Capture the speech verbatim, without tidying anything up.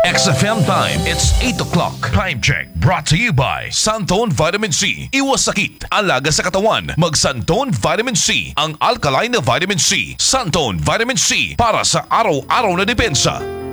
X F M time, it's eight o'clock. Time check brought to you by Santone Vitamin C. Iwas sakit, alaga sa katawan. Mag Santone Vitamin C, ang alkaline na vitamin C. Santone Vitamin C, para sa araw-araw na depensa.